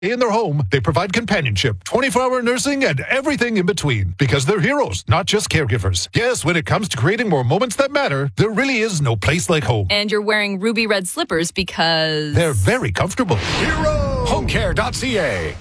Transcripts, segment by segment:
In their home, they provide companionship, 24-hour nursing, and everything in between. Because they're heroes, not just caregivers. Yes, when it comes to creating more moments that matter, there really is no place like home. And you're wearing ruby red slippers because... they're very comfortable. Hero! Homecare.ca.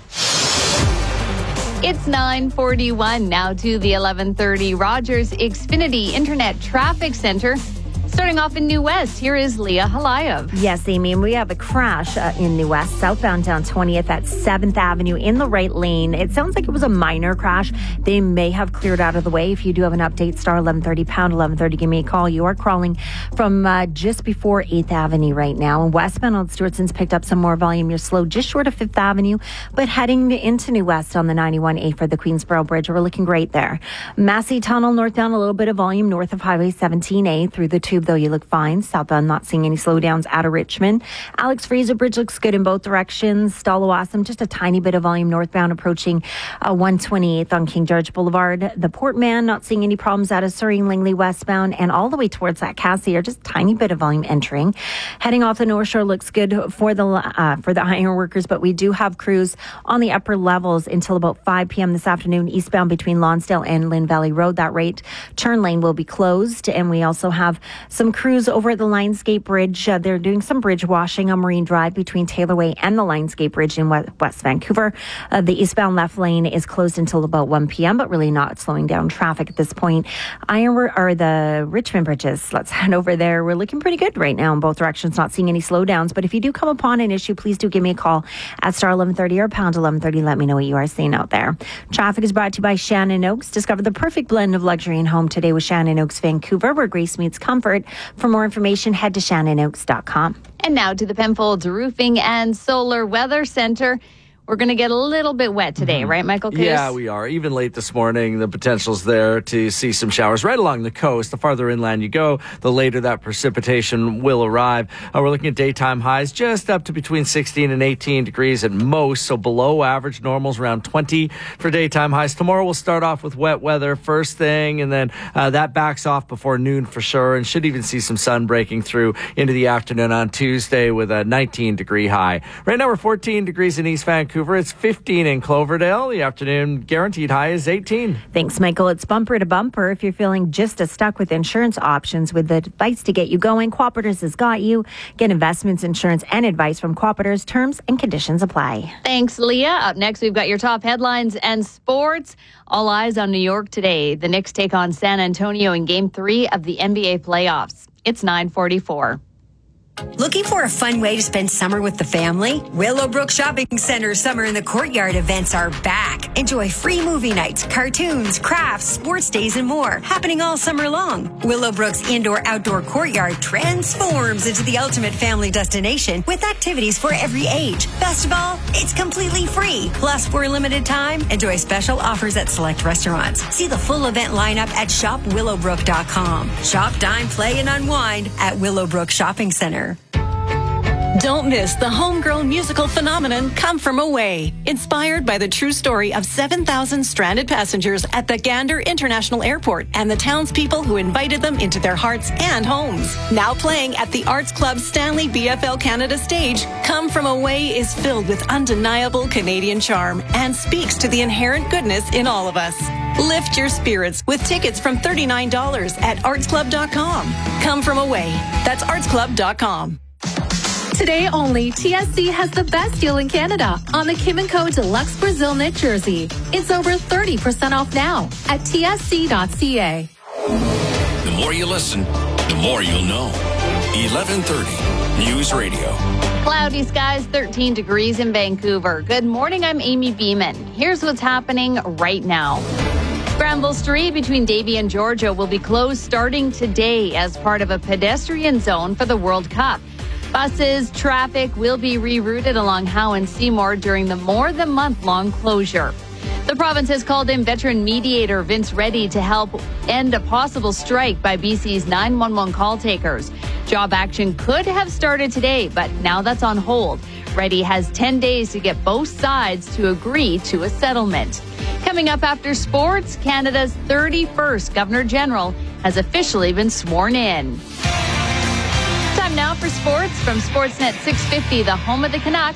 It's 9:41 now to the 11:30 Rogers Xfinity Internet Traffic Center. Starting off in New West, here is Leah Halayev. Yes, Amy, and we have a crash in New West, southbound down 20th at 7th Avenue in the right lane. It sounds like it was a minor crash. They may have cleared out of the way. If you do have an update, star 1130, pound 1130, give me a call. You are crawling from just before 8th Avenue right now. And westbound on Stewartson's picked up some more volume. You're slow just short of 5th Avenue, but heading into New West on the 91A for the Queensboro Bridge. We're looking great there. Massey Tunnel northbound, a little bit of volume north of Highway 17A through the tube, though you look fine. Southbound, not seeing any slowdowns out of Richmond. Alex Fraser Bridge looks good in both directions. Stallawasam, just a tiny bit of volume northbound approaching 128th on King George Boulevard. The Portman, not seeing any problems out of Surrey and Langley westbound, and all the way towards that Cassiar, just a tiny bit of volume entering. Heading off the North Shore looks good for the iron workers, but we do have crews on the upper levels until about 5 p.m. this afternoon, eastbound between Lonsdale and Lynn Valley Road. That rate turn lane will be closed, and we also have some crews over at the Lionsgate Bridge. They're doing some bridge washing on Marine Drive between Taylor Way and the Lionsgate Bridge in West Vancouver. The eastbound left lane is closed until about 1 p.m., but really not slowing down traffic at this point. The Richmond bridges, let's head over there. We're looking pretty good right now in both directions, not seeing any slowdowns. But if you do come upon an issue, please do give me a call at star 1130 or pound 1130. Let me know what you are seeing out there. Traffic is brought to you by Shannon Oaks. Discover the perfect blend of luxury and home today with Shannon Oaks Vancouver, where grace meets comfort. For more information, head to shannonoaks.com. And now to the Penfolds Roofing and Solar Weather Center. We're going to get a little bit wet today, right, Michael Coos? Yeah, we are. Even late this morning, the potential's there to see some showers right along the coast. The farther inland you go, the later that precipitation will arrive. We're looking at daytime highs just up to between 16 and 18 degrees at most, so below average. Normals around 20 for daytime highs. Tomorrow we'll start off with wet weather first thing, and then that backs off before noon for sure, and should even see some sun breaking through into the afternoon on Tuesday with a 19-degree high. Right now we're 14 degrees in East Vancouver. It's 15 in Cloverdale. The afternoon guaranteed high is 18. Thanks, Michael. It's bumper to bumper. If you're feeling just as stuck with insurance options with advice to get you going, Cooperators has got you. Get investments, insurance, and advice from Cooperators. Terms and conditions apply. Thanks, Leah. Up next, we've got your top headlines and sports. All eyes on New York today. The Knicks take on San Antonio in Game 3 of the NBA playoffs. It's 9:44. Looking for a fun way to spend summer with the family? Willowbrook Shopping Center Summer in the Courtyard events are back. Enjoy free movie nights, cartoons, crafts, sports days, and more, happening all summer long. Willowbrook's indoor-outdoor courtyard transforms into the ultimate family destination with activities for every age. Best of all, it's completely free. Plus, for a limited time, enjoy special offers at select restaurants. See the full event lineup at shopwillowbrook.com. Shop, dine, play, and unwind at Willowbrook Shopping Center. Don't miss the homegrown musical phenomenon Come From Away, inspired by the true story of 7,000 stranded passengers at the Gander International Airport and the townspeople who invited them into their hearts and homes. Now playing at the Arts Club Stanley BFL Canada stage, Come From Away is filled with undeniable Canadian charm and speaks to the inherent goodness in all of us. Lift your spirits with tickets from $39 at artsclub.com. Come From Away. That's artsclub.com. Today only, TSC has the best deal in Canada on the Kim & Co. Deluxe Brazil knit jersey. It's over 30% off now at tsc.ca. The more you listen, the more you'll know. 1130 News Radio. Cloudy skies, 13 degrees in Vancouver. Good morning, I'm Amy Beeman. Here's what's happening right now. Granville Street between Davie and Georgia will be closed starting today as part of a pedestrian zone for the World Cup. Buses, traffic will be rerouted along Howe and Seymour during the more than month-long closure. The province has called in veteran mediator Vince Reddy to help end a possible strike by BC's 911 call takers. Job action could have started today, but now that's on hold. Reddy has 10 days to get both sides to agree to a settlement. Coming up after sports, Canada's 31st Governor General has officially been sworn in. Time now for sports from Sportsnet 650, the home of the Canucks.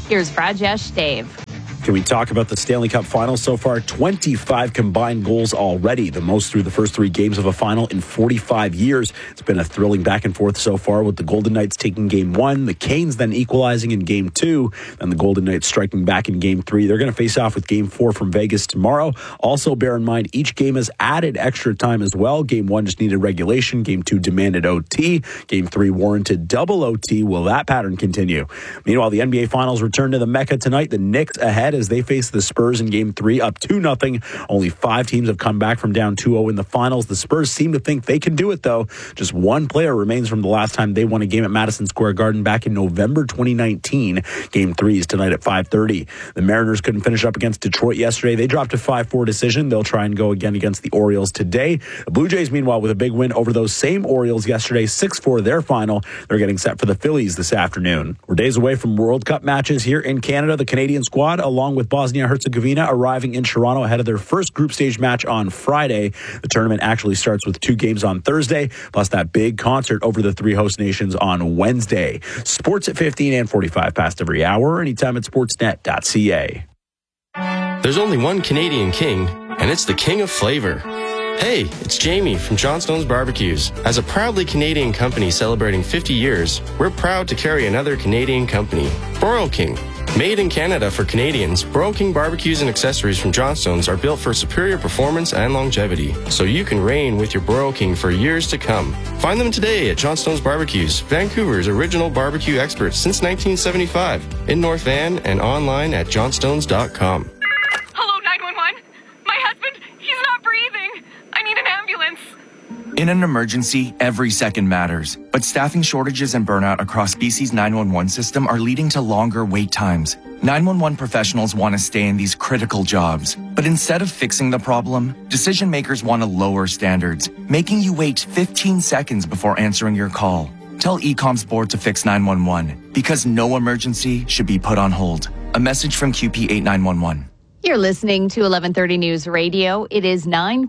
Here's Rajesh Dave. Can we talk about the Stanley Cup final so far? 25 combined goals already, the most through the first 3 games of a final in 45 years. It's been a thrilling back and forth so far, with the Golden Knights taking Game 1, the Canes then equalizing in Game 2, and the Golden Knights striking back in Game 3. They're going to face off with Game 4 from Vegas tomorrow. Also, bear in mind, each game has added extra time as well. Game 1 just needed regulation. Game 2 demanded OT. Game 3 warranted double OT. Will that pattern continue? Meanwhile, the NBA Finals return to the Mecca tonight. The Knicks ahead as they face the Spurs in Game 3, up 2-0. Only 5 teams have come back from down 2-0 in the finals. The Spurs seem to think they can do it, though. Just one player remains from the last time they won a game at Madison Square Garden back in November 2019. Game 3 is tonight at 5:30. The Mariners couldn't finish up against Detroit yesterday. They dropped a 5-4 decision. They'll try and go again against the Orioles today. The Blue Jays, meanwhile, with a big win over those same Orioles yesterday, 6-4 their final. They're getting set for the Phillies this afternoon. We're days away from World Cup matches here in Canada. The Canadian squad, along with Bosnia-Herzegovina, arriving in Toronto ahead of their first group stage match on Friday. The tournament actually starts with 2 games on Thursday, plus that big concert over the 3 host nations on Wednesday. Sports at 15 and 45 past every hour, anytime at sportsnet.ca. There's only one Canadian king, and it's the king of flavor. Hey, it's Jamie from Johnstone's Barbecues. As a proudly Canadian company celebrating 50 years, we're proud to carry another Canadian company, Broil King. Made in Canada for Canadians, Broil King barbecues and accessories from Johnstone's are built for superior performance and longevity, so you can reign with your Broil King for years to come. Find them today at Johnstone's Barbecues, Vancouver's original barbecue experts since 1975, in North Van and online at johnstones.com. Hello, 911. My husband, he's not breathing. I need an ambulance. In an emergency, every second matters. But staffing shortages and burnout across BC's 911 system are leading to longer wait times. 911 professionals want to stay in these critical jobs. But instead of fixing the problem, decision makers want to lower standards, making you wait 15 seconds before answering your call. Tell Ecom's board to fix 911, because no emergency should be put on hold. A message from QP 8911. You're listening to 1130 News Radio. It is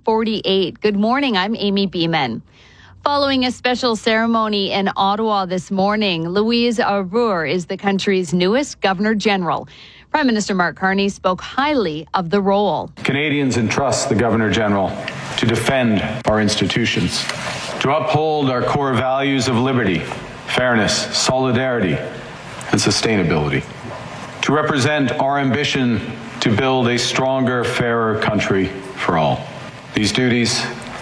9:48. Good morning. I'm Amy Beeman. Following a special ceremony in Ottawa this morning, Louise Arbour is the country's newest Governor General. Prime Minister Mark Carney spoke highly of the role. Canadians entrust the Governor General to defend our institutions, to uphold our core values of liberty, fairness, solidarity, and sustainability, to represent our ambition to build a stronger, fairer country for all. These duties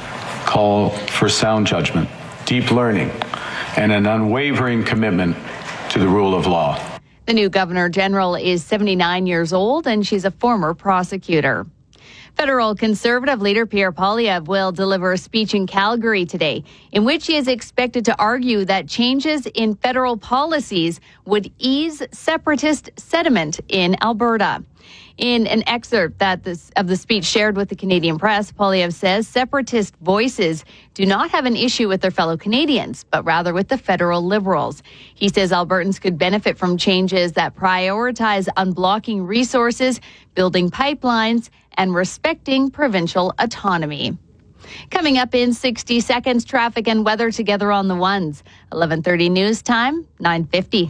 call for sound judgment, deep learning, and an unwavering commitment to the rule of law. The new Governor General is 79 years old, and she's a former prosecutor. Federal Conservative leader Pierre Poilievre will deliver a speech in Calgary today, in which he is expected to argue that changes in federal policies would ease separatist sentiment in Alberta. In an excerpt of the speech shared with the Canadian press, Poilievre says separatist voices do not have an issue with their fellow Canadians, but rather with the federal Liberals. He says Albertans could benefit from changes that prioritize unblocking resources, building pipelines, and respecting provincial autonomy. Coming up in 60 seconds, traffic and weather together on the ones. 11:30 news time, 9:50.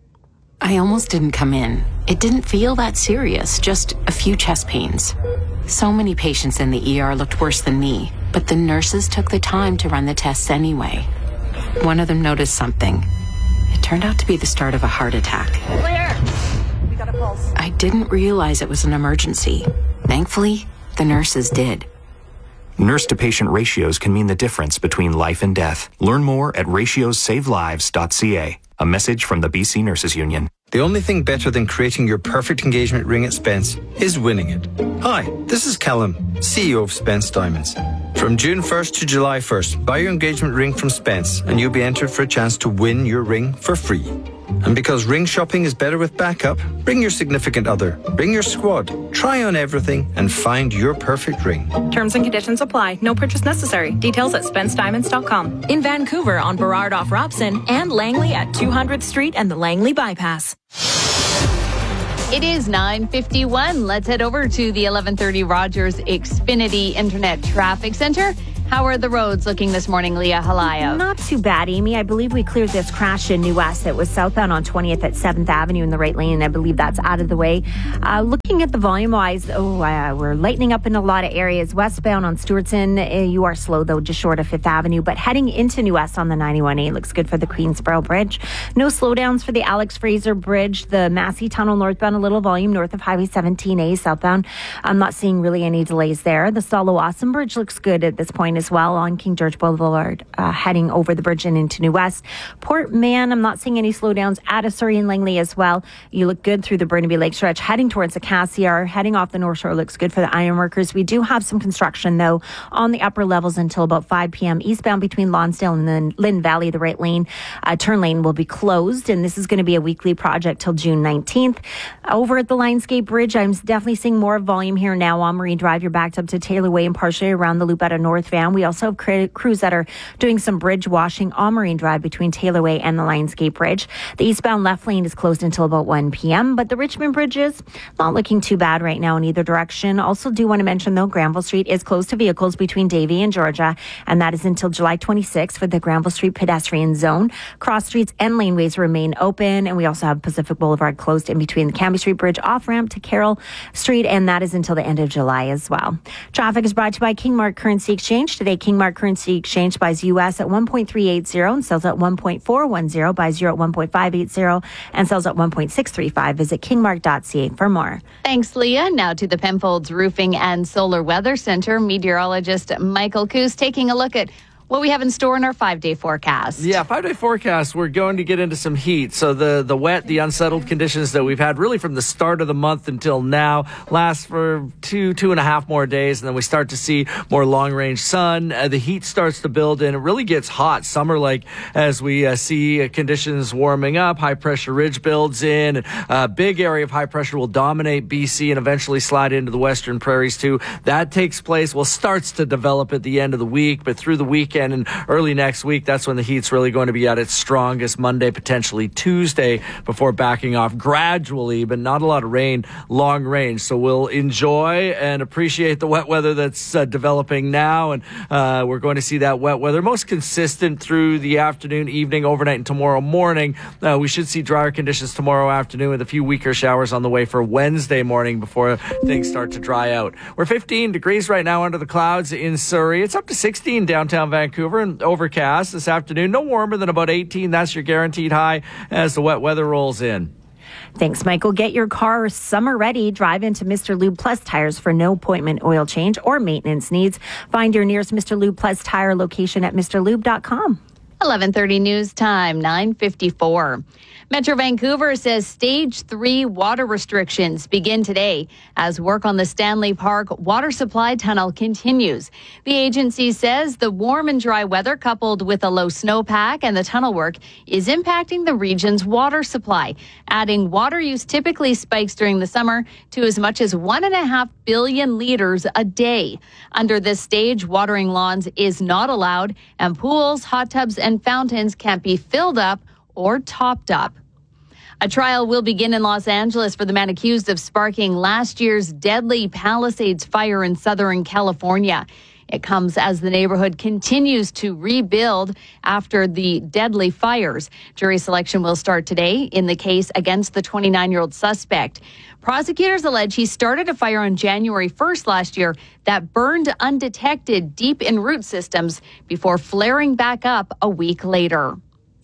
I almost didn't come in. It didn't feel that serious, just a few chest pains. So many patients in the ER looked worse than me, but the nurses took the time to run the tests anyway. One of them noticed something. It turned out to be the start of a heart attack. Claire, we got a pulse. I didn't realize it was an emergency. Thankfully, the nurses did. Nurse-to-patient ratios can mean the difference between life and death. Learn more at ratiosavelives.ca. A message from the BC Nurses Union. The only thing better than creating your perfect engagement ring at Spence is winning it. Hi, this is Callum, CEO of Spence Diamonds. From June 1st to July 1st, buy your engagement ring from Spence and you'll be entered for a chance to win your ring for free. And because ring shopping is better with backup, bring your significant other, bring your squad, try on everything and find your perfect ring. Terms and conditions apply. No purchase necessary. Details at SpenceDiamonds.com. In Vancouver on Burrard off Robson and Langley at 200th Street and the Langley Bypass. It is 9:51. Let's head over to the 1130 Rogers Xfinity Internet Traffic Center. How are the roads looking this morning, Leah Halayo? Not too bad, Amy. I believe we cleared this crash in New West that was southbound on 20th at 7th Avenue in the right lane. I believe that's out of the way. Looking at the volume-wise, we're lightening up in a lot of areas. Westbound on Stewartson, you are slow, though, just short of 5th Avenue. But heading into New West on the 91A looks good for the Queensboro Bridge. No slowdowns for the Alex Fraser Bridge. The Massey Tunnel northbound, a little volume north of Highway 17A southbound. I'm not seeing really any delays there. The Stalo-Awesome Bridge looks good at this point as well on King George Boulevard, heading over the bridge and into New West. Port Mann, I'm not seeing any slowdowns. Out of Surrey and Langley as well. You look good through the Burnaby Lake stretch. Heading towards the Cassiar, heading off the North Shore looks good for the ironworkers. We do have some construction, though, on the upper levels until about 5 p.m. eastbound between Lonsdale and then Lynn Valley. The right lane, turn lane will be closed, and this is going to be a weekly project till June 19th. Over at the Lionsgate Bridge, I'm definitely seeing more volume here now on Marine Drive. You're backed up to Taylor Way and partially around the loop out of North Van. We also have crews that are doing some bridge washing on Marine Drive between Taylor Way and the Lionsgate Bridge. The eastbound left lane is closed until about 1 p.m., but the Richmond Bridge is not looking too bad right now in either direction. Also do want to mention, though, Granville Street is closed to vehicles between Davie and Georgia, and that is until July 26th for the Granville Street pedestrian zone. Cross streets and laneways remain open, and we also have Pacific Boulevard closed in between the Cambie Street Bridge off-ramp to Carroll Street, and that is until the end of July as well. Traffic is brought to you by Kingmark Currency Exchange. Today, Kingmark Currency Exchange buys US at 1.380 and sells at 1.410, buys euro at 1.580 and sells at 1.635. Visit kingmark.ca for more. Thanks, Leah. Now to the Penfolds Roofing and Solar Weather Center. Meteorologist Michael Coos taking a look at what we have in store in our 5-day forecast. Yeah, 5-day forecast, we're going to get into some heat. So the wet, the unsettled conditions that we've had really from the start of the month until now last for two and a half more days. And then we start to see more long-range sun. The heat starts to build in. It really gets hot summer-like as we see conditions warming up. High-pressure ridge builds in. A big area of high pressure will dominate BC and eventually slide into the western prairies too. That takes place, starts to develop at the end of the week, but through the weekend and early next week, that's when the heat's really going to be at its strongest. Monday, potentially Tuesday, before backing off gradually, but not a lot of rain, long range. So we'll enjoy and appreciate the wet weather that's developing now. And we're going to see that wet weather most consistent through the afternoon, evening, overnight, and tomorrow morning. We should see drier conditions tomorrow afternoon with a few weaker showers on the way for Wednesday morning before things start to dry out. We're 15 degrees right now under the clouds in Surrey. It's up to 16 downtown Vancouver and overcast this afternoon. No warmer than about 18. That's your guaranteed high as the wet weather rolls in. Thanks, Michael. Get your car summer ready. Drive into Mr. Lube Plus Tires for no appointment oil change or maintenance needs. Find your nearest Mr. Lube Plus Tire location at mrlube.com. 11:30 news time, 9:54. Metro Vancouver says Stage 3 water restrictions begin today as work on the Stanley Park water supply tunnel continues. The agency says the warm and dry weather coupled with a low snowpack and the tunnel work is impacting the region's water supply, adding water use typically spikes during the summer to as much as 1.5 billion liters a day. Under this stage, watering lawns is not allowed, and pools, hot tubs, and fountains can't be filled up or topped up. A trial will begin in Los Angeles for the man accused of sparking last year's deadly Palisades fire in Southern California. It comes as the neighborhood continues to rebuild after the deadly fires. Jury selection will start today in the case against the 29-year-old suspect. Prosecutors allege he started a fire on January 1st last year that burned undetected deep in root systems before flaring back up a week later.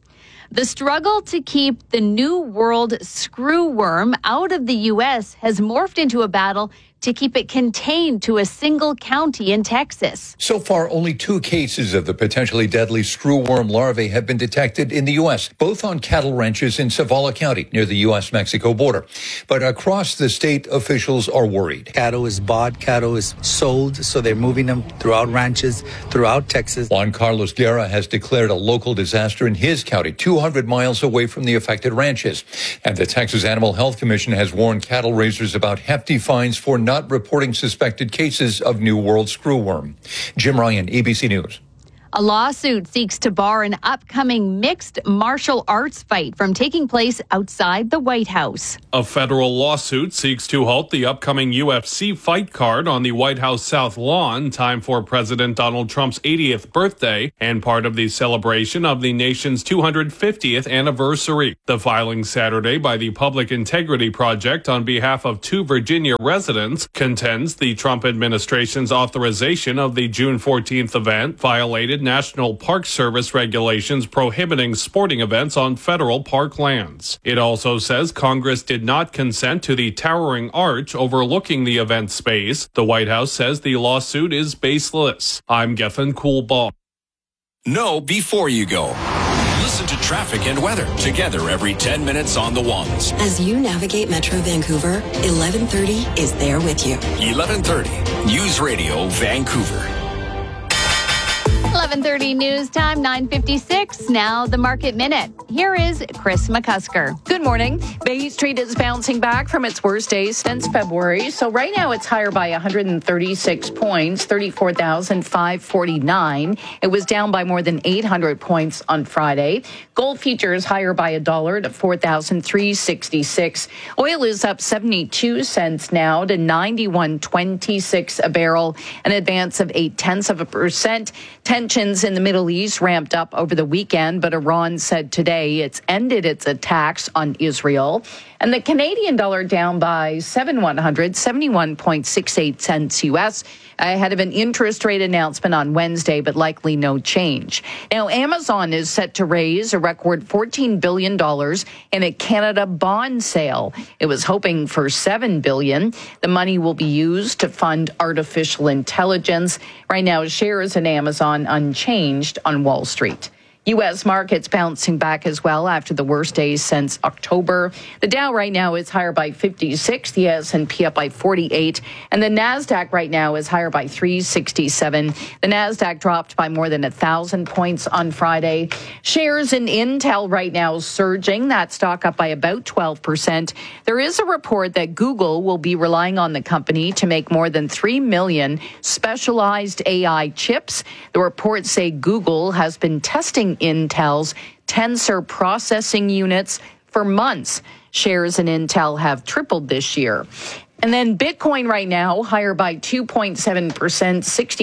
The struggle to keep the New World screwworm out of the U.S. has morphed into a battle to keep it contained to a single county in Texas. So far, only 2 cases of the potentially deadly screwworm larvae have been detected in the U.S., both on cattle ranches in Zavala County near the U.S.-Mexico border. But across the state, officials are worried. Cattle is bought, cattle is sold, so they're moving them throughout ranches, throughout Texas. Juan Carlos Guerra has declared a local disaster in his county, 200 miles away from the affected ranches. And the Texas Animal Health Commission has warned cattle raisers about hefty fines for not reporting suspected cases of New World screwworm. Jim Ryan, ABC News. A lawsuit seeks to bar an upcoming mixed martial arts fight from taking place outside the White House. A federal lawsuit seeks to halt the upcoming UFC fight card on the White House South Lawn, time for President Donald Trump's 80th birthday and part of the celebration of the nation's 250th anniversary. The filing Saturday by the Public Integrity Project on behalf of 2 Virginia residents contends the Trump administration's authorization of the June 14th event violated National Park Service regulations prohibiting sporting events on federal park lands. It also says Congress did not consent to the towering arch overlooking the event space. The White House says the lawsuit is baseless. I'm Gethin Coolbaugh. Know before you go. Listen to traffic and weather together every 10 minutes on the ones. As you navigate Metro Vancouver, 1130 is there with you. 1130 News Radio Vancouver. 11:30 news time, 9:56. Now the Market Minute. Here is Chris McCusker. Good morning. Bay Street is bouncing back from its worst days since February. So right now it's higher by 136 points, 34,549. It was down by more than 800 points on Friday. Gold futures higher by $1 to 4,366. Oil is up 72 cents now to 91.26 a barrel, an advance of 0.8%. Tensions in the Middle East ramped up over the weekend, but Iran said today it's ended its attacks on Israel. And the Canadian dollar down by 71.68 cents U.S. ahead of an interest rate announcement on Wednesday, but likely no change. Now, Amazon is set to raise a record $14 billion in a Canada bond sale. It was hoping for $7 billion. The money will be used to fund artificial intelligence. Right now, shares in Amazon unchanged on Wall Street. U.S. markets bouncing back as well after the worst days since October. The Dow right now is higher by 56, the S&P up by 48, and the NASDAQ right now is higher by 367. The NASDAQ dropped by more than 1,000 points on Friday. Shares in Intel right now surging, that stock up by about 12%. There is a report that Google will be relying on the company to make more than 3 million specialized AI chips. The reports say Google has been testing Intel's Tensor processing units for months. Shares in Intel have tripled this year. And then Bitcoin right now higher by 2.7%,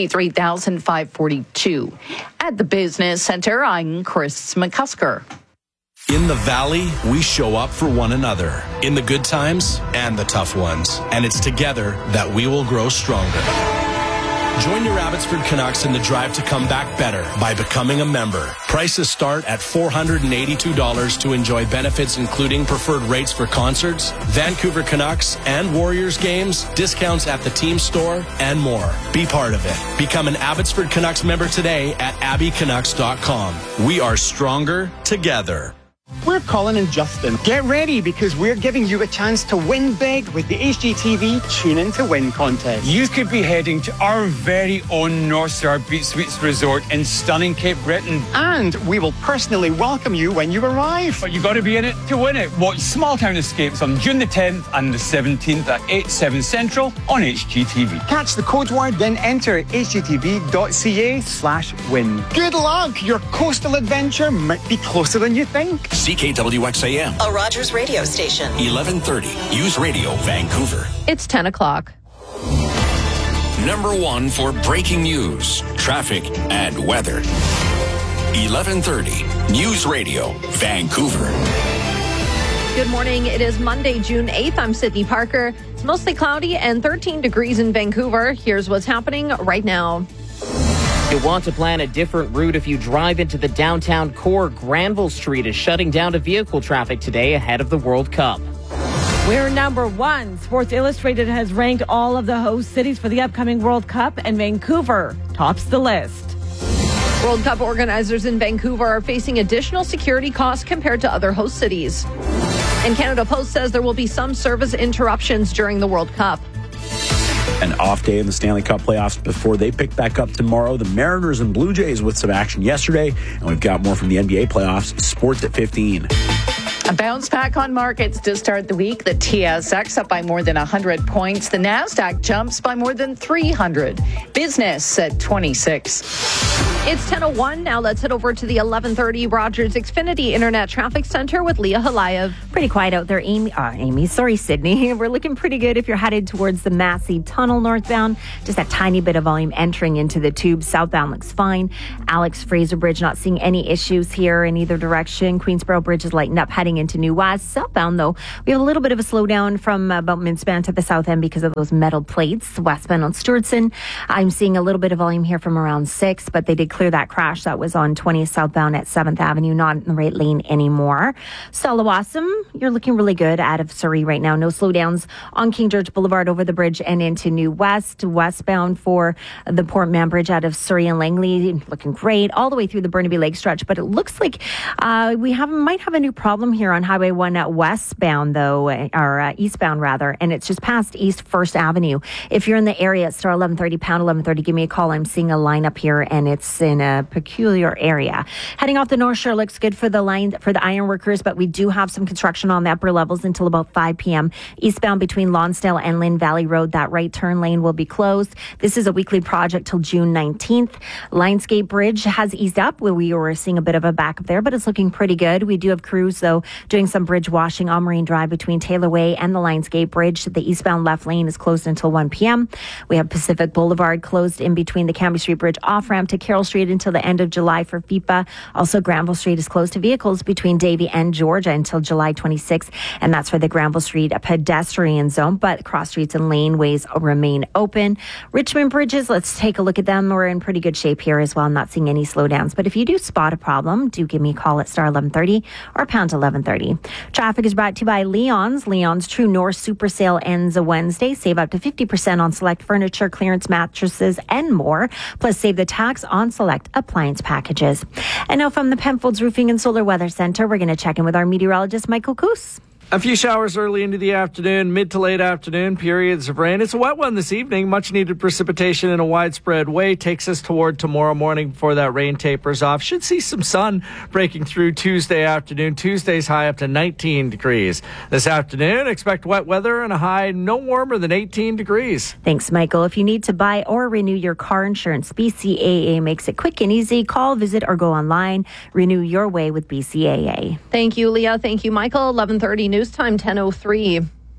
63,542. At the Business Center, I'm Chris McCusker. In the Valley, we show up for one another in the good times and the tough ones. And it's together that we will grow stronger. Join your Abbotsford Canucks in the drive to come back better by becoming a member. Prices start at $482 to enjoy benefits including preferred rates for concerts, Vancouver Canucks and Warriors games, discounts at the team store, and more. Be part of it. Become an Abbotsford Canucks member today at abbycanucks.com. We are stronger together. We're Colin and Justin. Get ready because we're giving you a chance to win big with the HGTV Tune In to Win contest. You could be heading to our very own North Star Beach Suites Resort in stunning Cape Breton. And we will personally welcome you when you arrive. But you got to be in it to win it. Watch Small Town Escapes on June the 10th and the 17th at 8/7 Central on HGTV. Catch the code word, then enter hgtv.ca/win. Good luck! Your coastal adventure might be closer than you think. CKWXAM. A Rogers radio station. 1130 News Radio Vancouver. It's 10 o'clock. Number 1 for breaking news, traffic, and weather. 1130 News Radio Vancouver. Good morning. It is Monday, June 8th. I'm Sydney Parker. It's mostly cloudy and 13 degrees in Vancouver. Here's what's happening right now. You'll want to plan a different route if you drive into the downtown core. Granville Street is shutting down to vehicle traffic today ahead of the World Cup. We're number 1. Sports Illustrated has ranked all of the host cities for the upcoming World Cup, and Vancouver tops the list. World Cup organizers in Vancouver are facing additional security costs compared to other host cities. And Canada Post says there will be some service interruptions during the World Cup. An off day in the Stanley Cup playoffs before they pick back up tomorrow. The Mariners and Blue Jays with some action yesterday. And we've got more from the NBA playoffs. Sports at 15. A bounce back on markets to start the week. The TSX up by more than 100 points. The NASDAQ jumps by more than 300. Business at 26. It's 10:01. Now let's head over to the 1130 Rogers Xfinity Internet Traffic Center with Leah Halayev. Pretty quiet out there, Sydney. We're looking pretty good if you're headed towards the Massey Tunnel northbound. Just a tiny bit of volume entering into the tube. Southbound looks fine. Alex Fraser Bridge, not seeing any issues here in either direction. Queensboro Bridge is lighting up heading into New West. Southbound, though, we have a little bit of a slowdown from about Midspan to the south end because of those metal plates. Westbound on Stewartson, I'm seeing a little bit of volume here from around 6, but they did clear that crash that was on 20th southbound at 7th Avenue, not in the right lane anymore. Salawasam, you're looking really good out of Surrey right now. No slowdowns on King George Boulevard over the bridge and into New West. Westbound for the Port Mann Bridge out of Surrey and Langley, looking great all the way through the Burnaby Lake stretch. But it looks like we might have a new problem here on Highway 1 westbound, though, or eastbound rather, and it's just past East 1st Avenue. If you're in the area at star 1130, pound 1130, give me a call. I'm seeing a lineup here, and it's in a peculiar area. Heading off the North Shore looks good for the line for the iron workers, but we do have some construction on the upper levels until about 5 p.m. Eastbound between Lonsdale and Lynn Valley Road, that right turn lane will be closed. This is a weekly project till June 19th. Lionsgate Bridge has eased up. We were seeing a bit of a backup there, but it's looking pretty good. We do have crews, though, doing some bridge washing on Marine Drive between Taylor Way and the Lionsgate Bridge. The eastbound left lane is closed until 1 p.m. We have Pacific Boulevard closed in between the Cambie Street Bridge off-ramp to Carroll Street until the end of July for FIFA. Also, Granville Street is closed to vehicles between Davie and Georgia until July 26th, and that's for the Granville Street pedestrian zone, but cross streets and laneways remain open. Richmond Bridges, let's take a look at them. We're in pretty good shape here as well. I'm not seeing any slowdowns, but if you do spot a problem, do give me a call at star 1130 or pound 1130. Traffic is brought to you by Leon's. Leon's True North Super Sale ends Wednesday. Save up to 50% on select furniture, clearance mattresses, and more. Plus, save the tax on select appliance packages. And now from the Penfolds Roofing and Solar Weather Center, we're going to check in with our meteorologist, Michael Coos. A few showers early into the afternoon, mid to late afternoon, periods of rain. It's a wet one this evening. Much needed precipitation in a widespread way takes us toward tomorrow morning before that rain tapers off. Should see some sun breaking through Tuesday afternoon. Tuesday's high up to 19 degrees. This afternoon, expect wet weather and a high no warmer than 18 degrees. Thanks, Michael. If you need to buy or renew your car insurance, BCAA makes it quick and easy. Call, visit, or go online. Renew your way with BCAA. Thank you, Leah. Thank you, Michael. 11:30 news time, 10:03.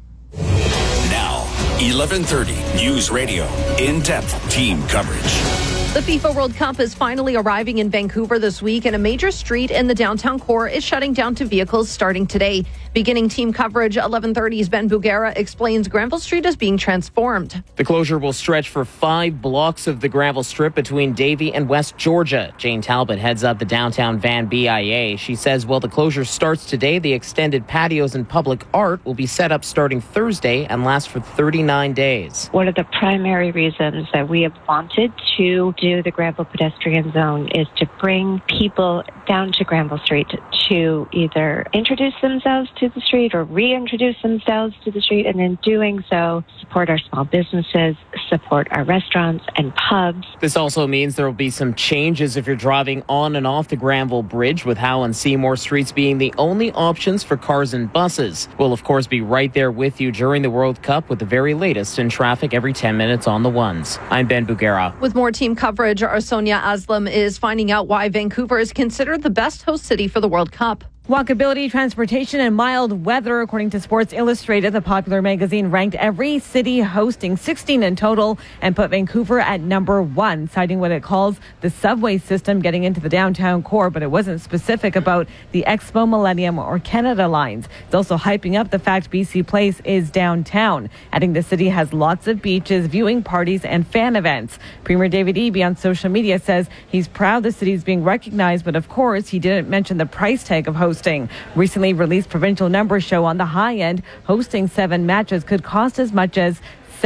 Now, 11:30 News Radio. In-depth team coverage. The FIFA World Cup is finally arriving in Vancouver this week, and a major street in the downtown core is shutting down to vehicles starting today. Beginning team coverage, 11:30's Ben Bugera explains Granville Street is being transformed. The closure will stretch for 5 blocks of the Granville Strip between Davie and West Georgia. Jane Talbot heads up the downtown Van BIA. She says while the closure starts today, the extended patios and public art will be set up starting Thursday and last for 39 days. One of the primary reasons that we have wanted to do the Granville pedestrian zone is to bring people down to Granville Street to either introduce themselves to the street or reintroduce themselves to the street, and in doing so, support our small businesses, support our restaurants and pubs. This also means there will be some changes if you're driving on and off the Granville Bridge, with Howe and Seymour Streets being the only options for cars and buses. We'll, of course, be right there with you during the World Cup with the very latest in traffic every 10 minutes on the ones. I'm Ben Bugera. With more team coverage, our Sonia Aslam is finding out why Vancouver is considered the best host city for the World Cup. Walkability, transportation, and mild weather. According to Sports Illustrated, the popular magazine ranked every city hosting 16 in total and put Vancouver at number 1, citing what it calls the subway system getting into the downtown core, but it wasn't specific about the Expo, Millennium, or Canada lines. It's also hyping up the fact BC Place is downtown, adding the city has lots of beaches, viewing parties, and fan events. Premier David Eby on social media says he's proud the city is being recognized, but of course he didn't mention the price tag of hosting. Recently released provincial numbers show on the high end, hosting 7 matches could cost as much as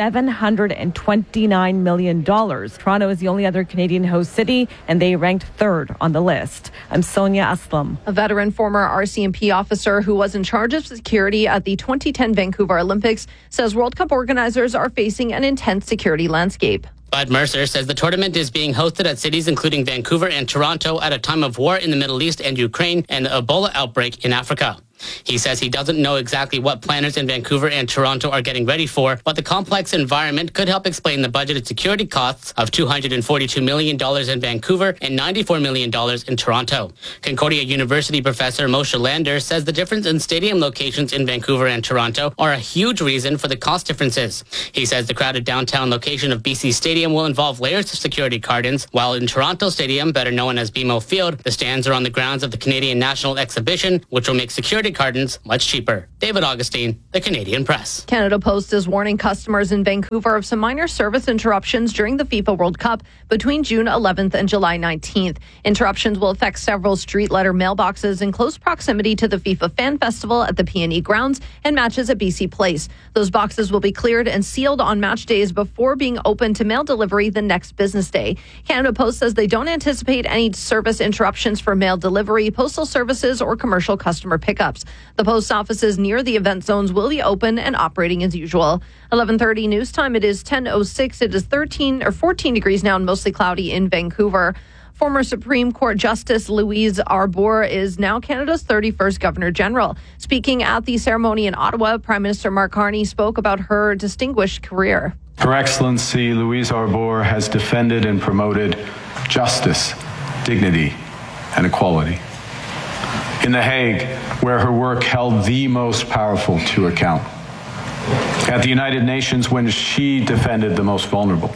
$729 million. Toronto is the only other Canadian host city, and they ranked 3rd on the list. I'm Sonia Aslam. A veteran former RCMP officer who was in charge of security at the 2010 Vancouver Olympics says World Cup organizers are facing an intense security landscape. Bud Mercer says the tournament is being hosted at cities including Vancouver and Toronto at a time of war in the Middle East and Ukraine and the Ebola outbreak in Africa. He says he doesn't know exactly what planners in Vancouver and Toronto are getting ready for, but the complex environment could help explain the budgeted security costs of $242 million in Vancouver and $94 million in Toronto. Concordia University professor Moshe Lander says the difference in stadium locations in Vancouver and Toronto are a huge reason for the cost differences. He says the crowded downtown location of BC Stadium will involve layers of security cordons, while in Toronto Stadium, better known as BMO Field, the stands are on the grounds of the Canadian National Exhibition, which will make security cordons much cheaper. David Augustine, The Canadian Press. Canada Post is warning customers in Vancouver of some minor service interruptions during the FIFA World Cup between June 11th and July 19th. Interruptions will affect several street letter mailboxes in close proximity to the FIFA Fan Festival at the PNE grounds and matches at BC Place. Those boxes will be cleared and sealed on match days before being open to mail delivery the next business day. Canada Post says they don't anticipate any service interruptions for mail delivery, postal services, or commercial customer pickups. The post offices near the event zones will be open and operating as usual. 11:30 news time. It is 10:06. It is 14 degrees now and mostly cloudy in Vancouver. Former Supreme Court Justice Louise Arbour is now Canada's 31st Governor General. Speaking at the ceremony in Ottawa, Prime Minister Mark Carney spoke about her distinguished career. Her Excellency Louise Arbour has defended and promoted justice, dignity, and equality. In The Hague, where her work held the most powerful to account. At the United Nations, when she defended the most vulnerable.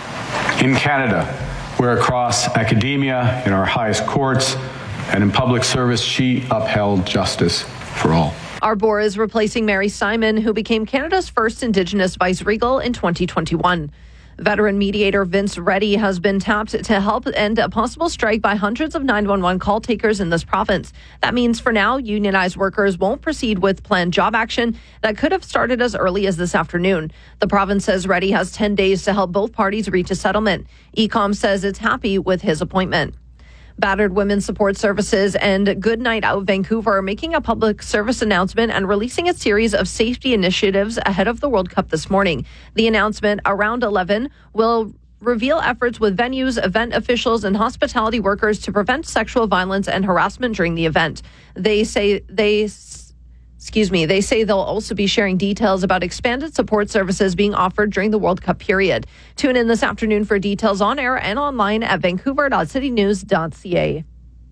In Canada, where across academia, in our highest courts, and in public service, she upheld justice for all. Arbour is replacing Mary Simon, who became Canada's first Indigenous vice-regal in 2021. Veteran mediator Vince Reddy has been tapped to help end a possible strike by hundreds of 911 call takers in this province. That means for now, unionized workers won't proceed with planned job action that could have started as early as this afternoon. The province says Reddy has 10 days to help both parties reach a settlement. ECOM says it's happy with his appointment. Battered Women's Support Services and Good Night Out Vancouver are making a public service announcement and releasing a series of safety initiatives ahead of the World Cup this morning. The announcement, around 11, will reveal efforts with venues, event officials, and hospitality workers to prevent sexual violence and harassment during the event. They say they'll also be sharing details about expanded support services being offered during the World Cup period. Tune in this afternoon for details on air and online at vancouver.citynews.ca.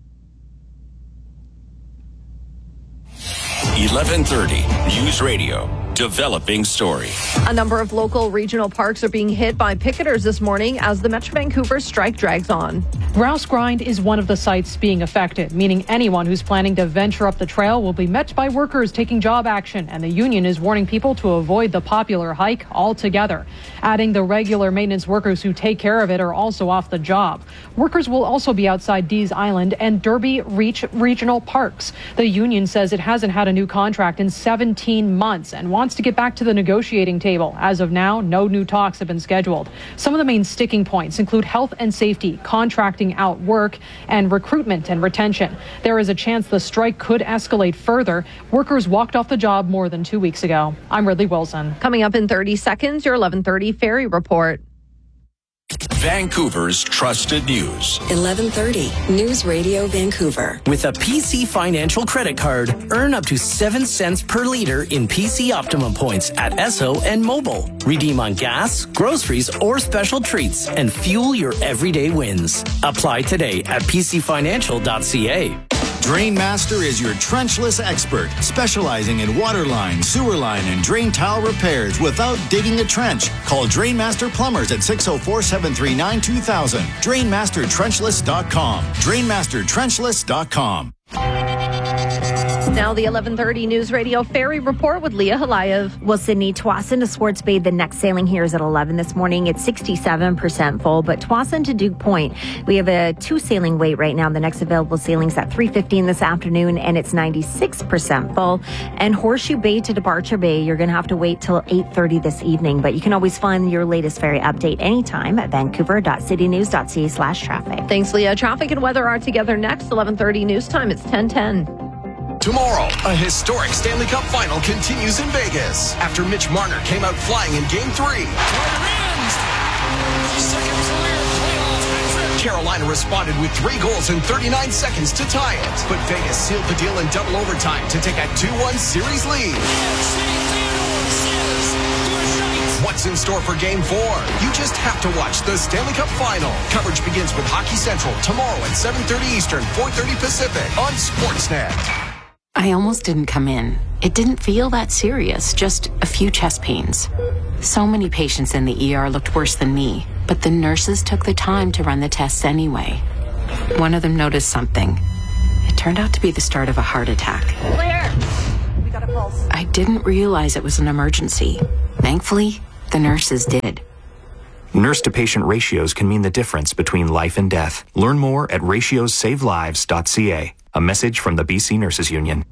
11:30 News Radio. Developing story. A number of local regional parks are being hit by picketers this morning as the Metro Vancouver strike drags on. Grouse Grind is one of the sites being affected, meaning anyone who's planning to venture up the trail will be met by workers taking job action, and the union is warning people to avoid the popular hike altogether. Adding the regular maintenance workers who take care of it are also off the job. Workers will also be outside Dees Island and Derby Reach regional parks. The union says it hasn't had a new contract in 17 months and wants to get back to the negotiating table. As of now, no new talks have been scheduled. Some of the main sticking points include health and safety, contracting out work, and recruitment and retention. There is a chance the strike could escalate further. Workers walked off the job more than 2 weeks ago. I'm Ridley Wilson. Coming up in 30 seconds, your 11:30 Ferry Report. Vancouver's trusted news. 11:30 News Radio Vancouver. With a PC Financial credit card, earn up to 7 cents per liter in PC Optimum points at Esso and Mobile. Redeem on gas, groceries, or special treats and fuel your everyday wins. Apply today at pcfinancial.ca. Drainmaster is your trenchless expert, specializing in water line, sewer line, and drain tile repairs without digging a trench. Call Drainmaster Plumbers at 604-739-2000. DrainmasterTrenchless.com. DrainmasterTrenchless.com. Now the 11:30 News Radio Ferry Report with Leah Halayev. Well, Sydney, Tsawwassen to Swartz Bay, the next sailing here is at 11 this morning. It's 67% full, but Tsawwassen to Duke Point, we have a 2 sailing wait right now. The next available sailing's at 3:15 this afternoon, and it's 96% full. And Horseshoe Bay to Departure Bay, you're going to have to wait till 8:30 this evening, but you can always find your latest ferry update anytime at vancouver.citynews.ca/traffic. Thanks, Leah. Traffic and weather are together next. 11:30 news time. It's 10:10. Tomorrow, a historic Stanley Cup final continues in Vegas after Mitch Marner came out flying in Game 3. Carolina responded with 3 goals in 39 seconds to tie it. But Vegas sealed the deal in double overtime to take a 2-1 series lead. What's in store for Game 4? You just have to watch the Stanley Cup Final. Coverage begins with Hockey Central tomorrow at 7:30 Eastern, 4:30 Pacific on Sportsnet. I almost didn't come in. It didn't feel that serious, just a few chest pains. So many patients in the ER looked worse than me, but the nurses took the time to run the tests anyway. One of them noticed something. It turned out to be the start of a heart attack. Claire, we got a pulse. I didn't realize it was an emergency. Thankfully, the nurses did. Nurse-to-patient ratios can mean the difference between life and death. Learn more at ratiosavelives.ca. A message from the BC Nurses Union.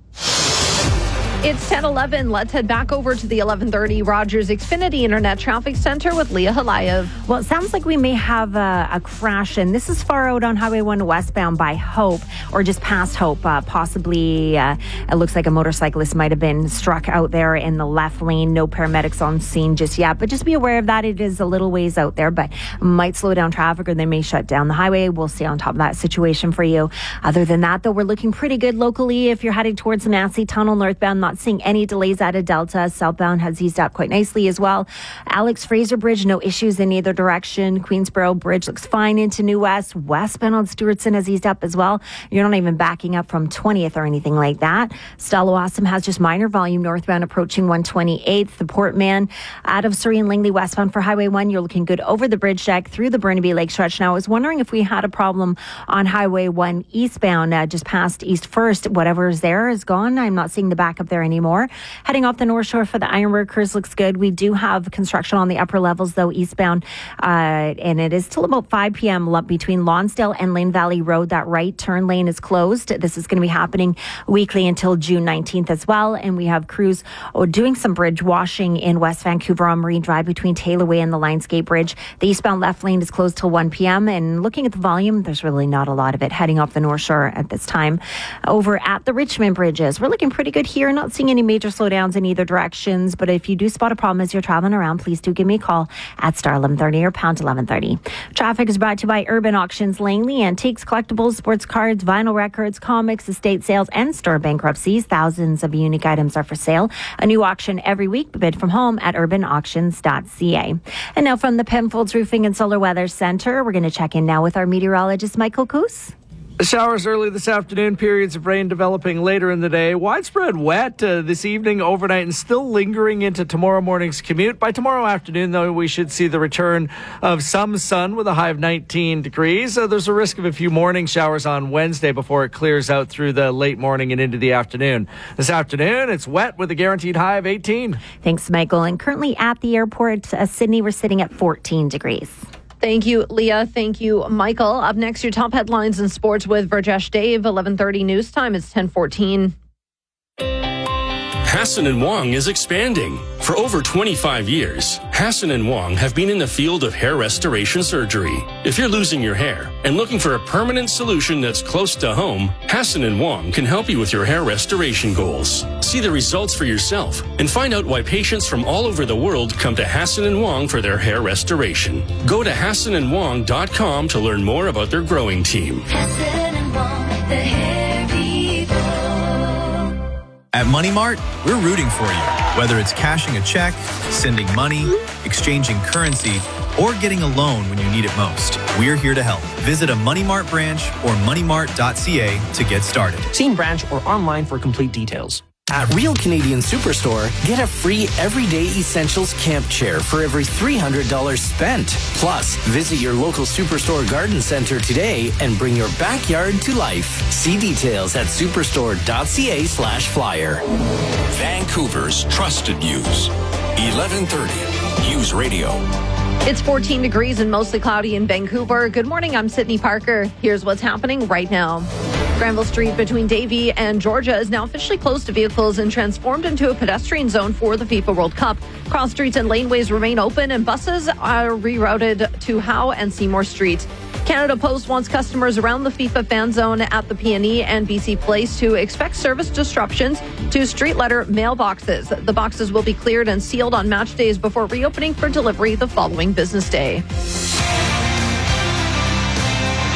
It's 10:11. Let's head back over to the 1130 Rogers Xfinity Internet Traffic Center with Leah Halayev. Well, it sounds like we may have a crash, and this is far out on Highway 1 westbound by Hope, or just past Hope. Possibly, it looks like a motorcyclist might have been struck out there in the left lane. No paramedics on scene just yet, but just be aware of that. It is a little ways out there, but might slow down traffic, or they may shut down the highway. We'll stay on top of that situation for you. Other than that, though, we're looking pretty good locally. If you're heading towards the Nancy Tunnel northbound, not seeing any delays out of Delta. Southbound has eased up quite nicely as well. Alex Fraser Bridge, no issues in either direction. Queensboro Bridge looks fine into New West. Westbound on Stewartson has eased up as well. You're not even backing up from 20th or anything like that. Stella-Wasam has just minor volume northbound approaching 128th. The Portman out of Surrey and Langley westbound for Highway 1. You're looking good over the bridge deck through the Burnaby Lake stretch. Now, I was wondering if we had a problem on Highway 1 eastbound, just past East First. Whatever is there is gone. I'm not seeing the backup there anymore. Heading off the North Shore for the Ironworkers looks good. We do have construction on the upper levels, though, eastbound, and it is till about 5 p.m. between Lonsdale and Lane Valley Road. That right turn lane is closed. This is going to be happening weekly until June 19th as well. And we have crews doing some bridge washing in West Vancouver on Marine Drive between Taylor Way and the Lionsgate Bridge. The eastbound left lane is closed till 1 p.m. And looking at the volume, there's really not a lot of it heading off the North Shore at this time. Over at the Richmond bridges, we're looking pretty good here. Not seeing any major slowdowns in either directions, but if you do spot a problem as you're traveling around, please do give me a call at star 1130 or pound 1130. Traffic is brought to you by Urban Auctions, Langley. Antiques, collectibles, sports cards, vinyl records, comics, estate sales, and store bankruptcies. Thousands of unique items are for sale. A new auction every week. Bid from home at urbanauctions.ca. And now from the Penfolds Roofing and Solar Weather Center, we're going to check in now with our meteorologist, Michael Coos. Showers early this afternoon, periods of rain developing later in the day. Widespread wet this evening, overnight, and still lingering into tomorrow morning's commute. By tomorrow afternoon, though, we should see the return of some sun with a high of 19 degrees. There's a risk of a few morning showers on Wednesday before it clears out through the late morning and into the afternoon. This afternoon, it's wet with a guaranteed high of 18. Thanks, Michael. And currently at the airport, Sydney, we're sitting at 14 degrees. Thank you, Leah. Thank you, Michael. Up next, your top headlines in sports with Virjesh Dave. 11:30 news time. It's 10:14. Hassan & Wong is expanding. For over 25 years, Hassan & Wong have been in the field of hair restoration surgery. If you're losing your hair and looking for a permanent solution that's close to home, Hassan & Wong can help you with your hair restoration goals. See the results for yourself and find out why patients from all over the world come to Hassan & Wong for their hair restoration. Go to HassanandWong.com to learn more about their growing team. Hassan & Wong, the hair people. At Money Mart, we're rooting for you. Whether it's cashing a check, sending money, exchanging currency, or getting a loan when you need it most, we're here to help. Visit a Money Mart branch or moneymart.ca to get started. See in branch or online for complete details. At Real Canadian Superstore, get a free Everyday Essentials camp chair for every $300 spent. Plus, visit your local Superstore garden center today and bring your backyard to life. See details at superstore.ca/flyer. Vancouver's trusted news. 1130 News Radio. It's 14 degrees and mostly cloudy in Vancouver. Good morning, I'm Sydney Parker. Here's what's happening right now. Granville Street between Davie and Georgia is now officially closed to vehicles and transformed into a pedestrian zone for the FIFA World Cup. Cross streets and laneways remain open and buses are rerouted to Howe and Seymour Street. Canada Post wants customers around the FIFA fan zone at the PNE and BC Place to expect service disruptions to street letter mailboxes. The boxes will be cleared and sealed on match days before reopening for delivery the following business day.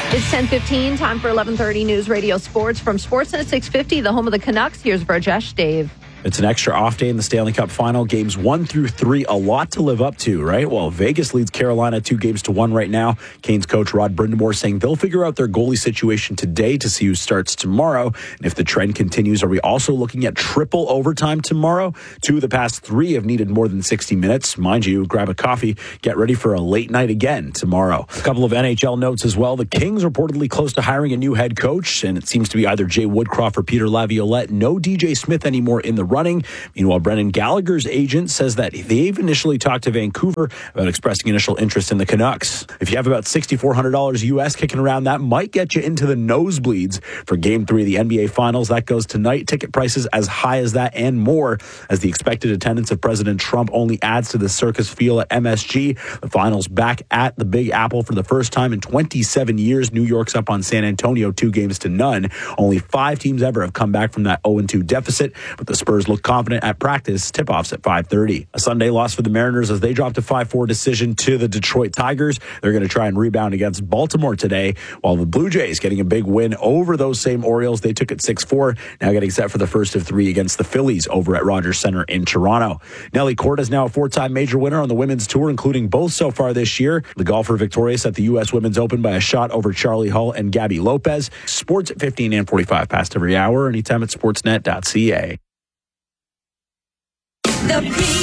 It's 10:15, time for 11:30 News Radio Sports. From Sportsnet 650, the home of the Canucks, here's Burjesh, Dave. It's an extra off day in the Stanley Cup final. Games 1 through 3, a lot to live up to, right? Well, Vegas leads Carolina 2-1 right now. Canes coach Rod Brind'Amour saying they'll figure out their goalie situation today to see who starts tomorrow. And if the trend continues, are we also looking at triple overtime tomorrow? 2 of the past 3 have needed more than 60 minutes. Mind you, grab a coffee, get ready for a late night again tomorrow. A couple of NHL notes as well. The Kings reportedly close to hiring a new head coach, and it seems to be either Jay Woodcroft or Peter Laviolette. No DJ Smith anymore in the running. Meanwhile, Brendan Gallagher's agent says that they've initially talked to Vancouver about expressing initial interest in the Canucks. If you have about $6,400 US kicking around, that might get you into the nosebleeds for Game 3 of the NBA Finals. That goes tonight. Ticket prices as high as that and more, as the expected attendance of President Trump only adds to the circus feel at MSG. The Finals back at the Big Apple for the first time in 27 years. New York's up on San Antonio 2-0. Only 5 teams ever have come back from that 0-2 deficit, but the Spurs look confident at practice. Tip-offs at 5:30. A Sunday loss for the Mariners as they dropped a 5-4 decision to the Detroit Tigers. They're going to try and rebound against Baltimore today, while the Blue Jays getting a big win over those same Orioles. They took it 6-4, now getting set for the first of 3 against the Phillies over at Rogers Center in Toronto. Nelly Corda is now a 4-time major winner on the women's tour, including both so far this year. The golfer victorious at the U.S. Women's Open by a shot over Charlie Hull and Gabby Lopez. Sports at 15 and 45 past every hour, anytime at sportsnet.ca. The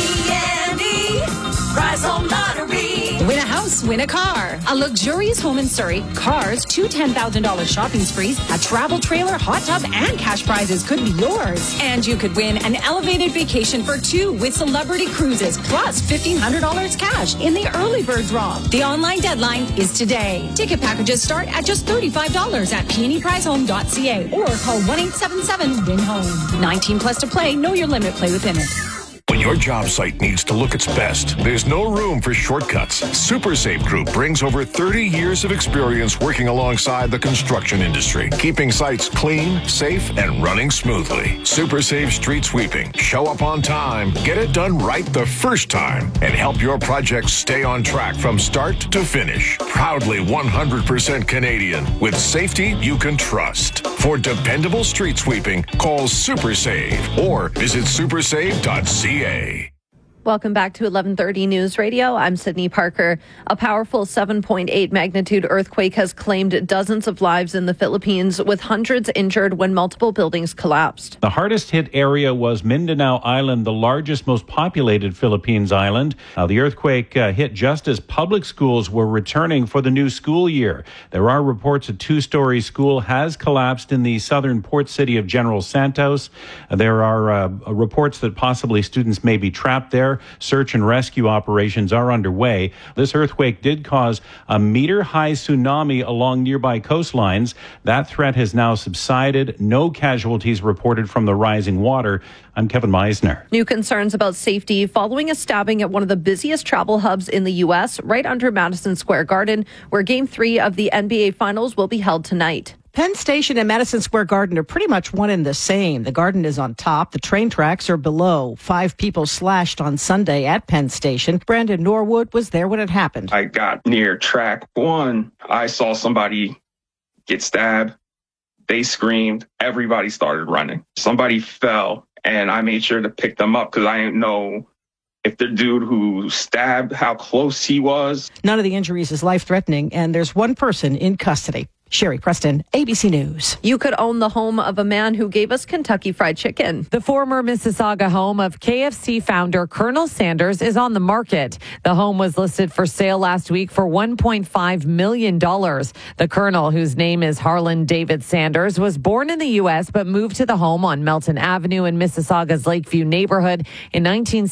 P&E Prize Home Lottery. Win a house, win a car. A luxurious home in Surrey, cars, 2 $10,000 shopping sprees, a travel trailer, hot tub, and cash prizes could be yours. And you could win an elevated vacation for 2 with Celebrity Cruises, plus $1,500 cash in the early bird draw. The online deadline is today. Ticket packages start at just $35 at PNEPrizeHome.ca or call 1-877-WIN-HOME. 19 plus to play. Know your limit. Play within it. When your job site needs to look its best, there's no room for shortcuts. SuperSafe Group brings over 30 years of experience working alongside the construction industry, keeping sites clean, safe, and running smoothly. SuperSafe Street Sweeping. Show up on time, get it done right the first time, and help your projects stay on track from start to finish. Proudly 100% Canadian, with safety you can trust. For dependable street sweeping, call SuperSave or visit supersave.ca. Welcome back to 11:30 News Radio. I'm Sydney Parker. A powerful 7.8 magnitude earthquake has claimed dozens of lives in the Philippines, with hundreds injured when multiple buildings collapsed. The hardest hit area was Mindanao Island, the largest, most populated Philippines island. The earthquake hit just as public schools were returning for the new school year. There are reports a 2-story school has collapsed in the southern port city of General Santos. There are reports that possibly students may be trapped there. Search and rescue operations are underway. This earthquake did cause a meter-high tsunami along nearby coastlines. That threat has now subsided. No casualties reported from the rising water. I'm Kevin Meisner. New concerns about safety following a stabbing at one of the busiest travel hubs in the U.S., right under Madison Square Garden, where Game 3 of the NBA Finals will be held tonight. Penn Station and Madison Square Garden are pretty much one and the same. The Garden is on top. The train tracks are below. 5 people slashed on Sunday at Penn Station. Brandon Norwood was there when it happened. I got near track 1. I saw somebody get stabbed. They screamed. Everybody started running. Somebody fell, and I made sure to pick them up because I didn't know if the dude who stabbed, how close he was. None of the injuries is life-threatening, and there's one person in custody. Sherry Preston, ABC News. You could own the home of a man who gave us Kentucky Fried Chicken. The former Mississauga home of KFC founder Colonel Sanders is on the market. The home was listed for sale last week for $1.5 million. The Colonel, whose name is Harlan David Sanders, was born in the U.S. but moved to the home on Melton Avenue in Mississauga's Lakeview neighborhood in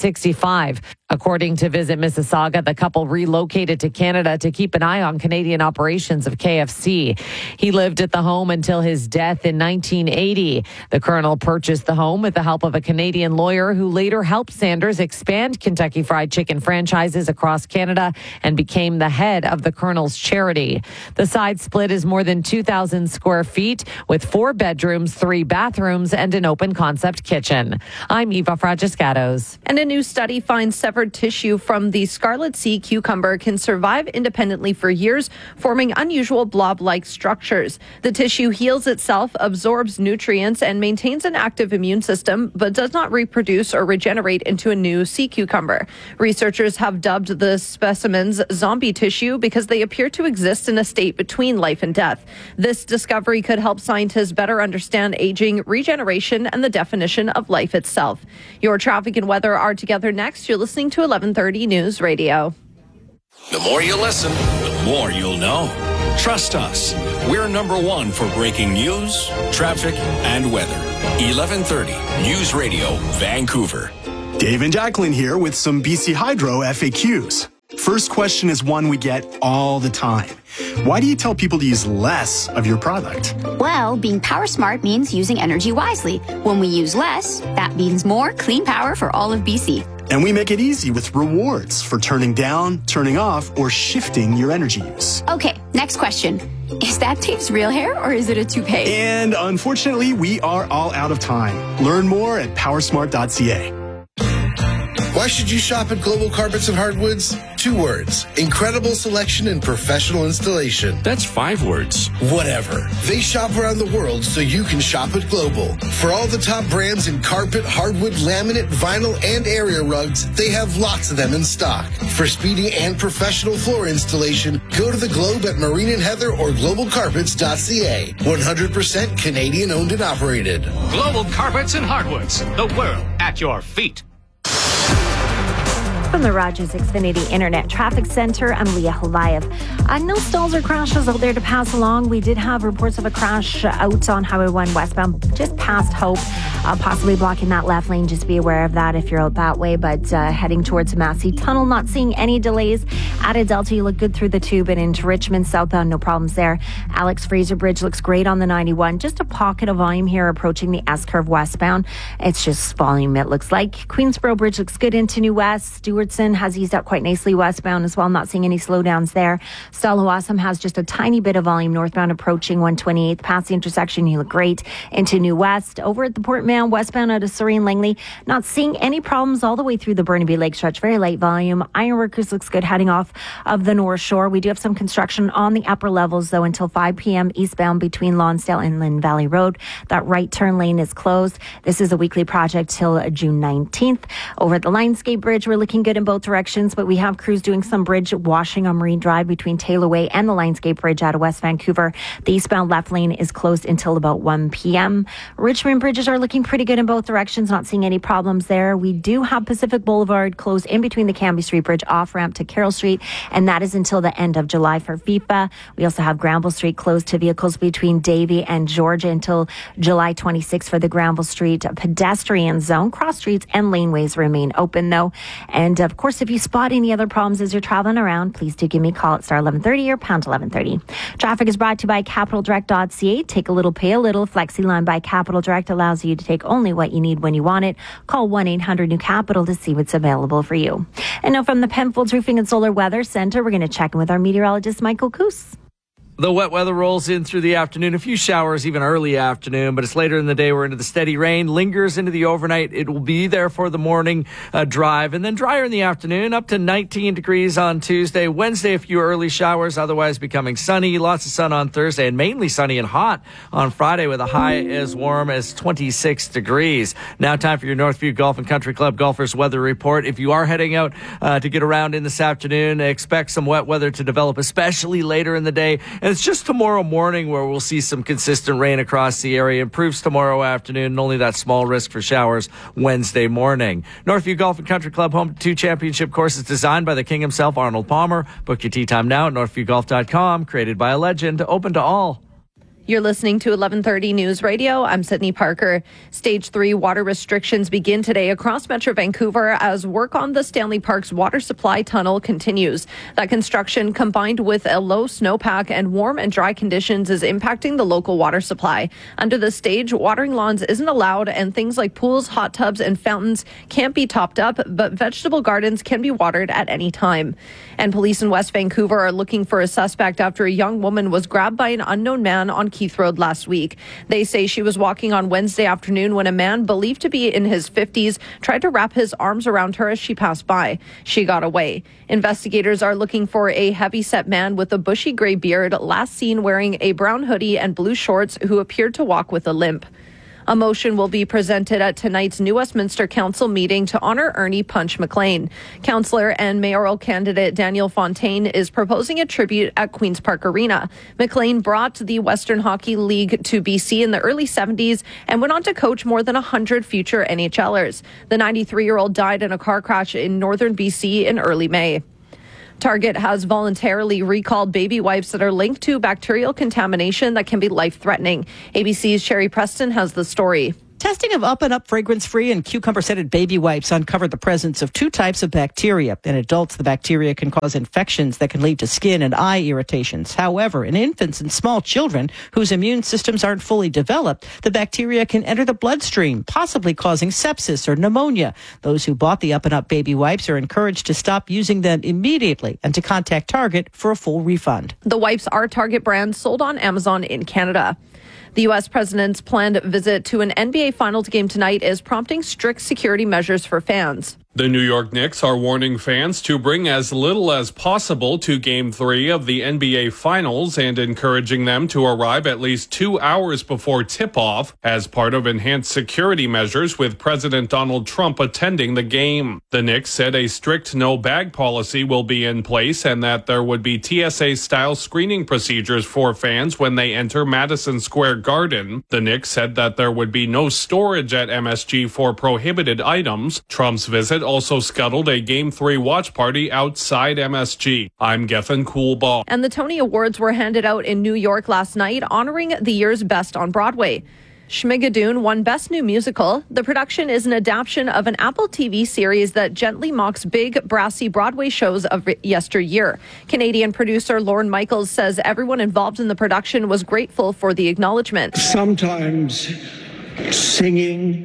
1965. According to Visit Mississauga, the couple relocated to Canada to keep an eye on Canadian operations of KFC. He lived at the home until his death in 1980. The Colonel purchased the home with the help of a Canadian lawyer who later helped Sanders expand Kentucky Fried Chicken franchises across Canada and became the head of the Colonel's charity. The side split is more than 2,000 square feet with 4 bedrooms, 3 bathrooms, and an open concept kitchen. I'm Eva Fragiscatos. And a new study finds several discovered tissue from the scarlet sea cucumber can survive independently for years, forming unusual blob-like structures. The tissue heals itself, absorbs nutrients, and maintains an active immune system, but does not reproduce or regenerate into a new sea cucumber. Researchers have dubbed the specimens zombie tissue because they appear to exist in a state between life and death. This discovery could help scientists better understand aging, regeneration, and the definition of life itself. Your traffic and weather are together next. You're listening to 1130 News Radio. The more you listen, the more you'll know. Trust us. We're number one for breaking news, traffic, and weather. 1130 News Radio, Vancouver. Dave and Jacqueline here with some BC Hydro FAQs. First question is one we get all the time. Why do you tell people to use less of your product? Well, being power smart means using energy wisely. When we use less, that means more clean power for all of BC. And we make it easy with rewards for turning down, turning off, or shifting your energy use. Okay, next question. Is that Dave's real hair or is it a toupee? And unfortunately, we are all out of time. Learn more at powersmart.ca. Why should you shop at Global Carpets and Hardwoods? 2 words. Incredible selection and professional installation. That's 5 words. Whatever. They shop around the world so you can shop at Global. For all the top brands in carpet, hardwood, laminate, vinyl, and area rugs, they have lots of them in stock. For speedy and professional floor installation, go to the Globe at Marine and Heather or globalcarpets.ca. 100% Canadian owned and operated. Global Carpets and Hardwoods. The world at your feet. From the Rogers Xfinity Internet Traffic Center, I'm Leah Holayev. No stalls or crashes out there to pass along. We did have reports of a crash out on Highway 1 westbound, just past Hope, possibly blocking that left lane. Just be aware of that if you're out that way. But heading towards Massey Tunnel, not seeing any delays. Out of Delta, you look good through the tube, and into Richmond southbound, no problems there. Alex Fraser Bridge looks great on the 91. Just a pocket of volume here approaching the S-curve westbound. It's just volume, it looks like. Queensboro Bridge looks good into New West. Stewardson has eased up quite nicely westbound as well. Not seeing any slowdowns there. Stallawasam has just a tiny bit of volume northbound approaching 128th. Past the intersection, you look great into New West. Over at the Port Mail, westbound out of Surrey and Langley, not seeing any problems all the way through the Burnaby Lake stretch. Very light volume. Ironworkers looks good heading off of the North Shore. We do have some construction on the upper levels, though, until 5 p.m. eastbound between Lonsdale and Lynn Valley Road. That right turn lane is closed. This is a weekly project till June 19th. Over at the Lionsgate Bridge, we're looking good in both directions, but we have crews doing some bridge washing on Marine Drive between Taylor Way and the Lionsgate Bridge out of West Vancouver. The eastbound left lane is closed until about 1 p.m. Richmond bridges are looking pretty good in both directions, not seeing any problems there. We do have Pacific Boulevard closed in between the Cambie Street Bridge off-ramp to Carroll Street, and that is until the end of July for FIFA. We also have Granville Street closed to vehicles between Davie and Georgia until July 26th for the Granville Street pedestrian zone. Cross streets and laneways remain open, though. And, of course, if you spot any other problems as you're traveling around, please do give me a call at star 1130 or pound 1130. Traffic is brought to you by CapitalDirect.ca. Take a little, pay a little. FlexiLine by Capital Direct allows you to take only what you need when you want it. Call 1-800-NEW-CAPITAL to see what's available for you. And now from the Penfolds Roofing and Solar Weather Center, we're going to check in with our meteorologist, Michael Coos. The wet weather rolls in through the afternoon. A few showers, even early afternoon, but it's later in the day. We're into the steady rain. Lingers into the overnight. It will be there for the morning drive, and then drier in the afternoon, up to 19 degrees on Tuesday. Wednesday, a few early showers, otherwise becoming sunny. Lots of sun on Thursday, and mainly sunny and hot on Friday with a high as warm as 26 degrees. Now time for your Northview Golf and Country Club Golfers Weather Report. If you are heading out to get around in this afternoon, expect some wet weather to develop, especially later in the day. And it's just tomorrow morning where we'll see some consistent rain across the area. Improves tomorrow afternoon, and only that small risk for showers Wednesday morning. Northview Golf and Country Club, home to 2 championship courses designed by the king himself, Arnold Palmer. Book your tee time now at northviewgolf.com. Created by a legend, open to all. You're listening to 1130 News Radio. I'm Sydney Parker. Stage 3 water restrictions begin today across Metro Vancouver as work on the Stanley Park's water supply tunnel continues. That construction, combined with a low snowpack and warm and dry conditions, is impacting the local water supply. Under the stage, watering lawns isn't allowed, and things like pools, hot tubs, and fountains can't be topped up, but vegetable gardens can be watered at any time. And police in West Vancouver are looking for a suspect after a young woman was grabbed by an unknown man on Keith Road last week. They say she was walking on Wednesday afternoon when a man believed to be in his 50s tried to wrap his arms around her as she passed by. She got away. Investigators are looking for a heavy-set man with a bushy gray beard, last seen wearing a brown hoodie and blue shorts, who appeared to walk with a limp. A motion will be presented at tonight's New Westminster Council meeting to honor Ernie Punch McLean. Councillor and mayoral candidate Daniel Fontaine is proposing a tribute at Queen's Park Arena. McLean brought the Western Hockey League to BC in the early 70s and went on to coach more than 100 future NHLers. The 93-year-old died in a car crash in northern BC in early May. Target has voluntarily recalled baby wipes that are linked to bacterial contamination that can be life-threatening. ABC's Sherry Preston has the story. Testing of Up and Up fragrance-free and cucumber-scented baby wipes uncovered the presence of 2 types of bacteria. In adults, the bacteria can cause infections that can lead to skin and eye irritations. However, in infants and small children whose immune systems aren't fully developed, the bacteria can enter the bloodstream, possibly causing sepsis or pneumonia. Those who bought the Up and Up baby wipes are encouraged to stop using them immediately and to contact Target for a full refund. The wipes are Target brands sold on Amazon in Canada. The U.S. president's planned visit to an NBA Finals game tonight is prompting strict security measures for fans. The New York Knicks are warning fans to bring as little as possible to Game 3 of the NBA Finals and encouraging them to arrive at least 2 hours before tip-off as part of enhanced security measures with President Donald Trump attending the game. The Knicks said a strict no-bag policy will be in place and that there would be TSA-style screening procedures for fans when they enter Madison Square Garden. The Knicks said that there would be no storage at MSG for prohibited items. Trump's visit also scuttled a Game 3 watch party outside MSG. I'm Gethin Coolbaugh. And the Tony Awards were handed out in New York last night, honoring the year's best on Broadway. Schmigadoon won Best New Musical. The production is an adaptation of an Apple TV series that gently mocks big, brassy Broadway shows of yesteryear. Canadian producer Lorne Michaels says everyone involved in the production was grateful for the acknowledgement. Sometimes singing,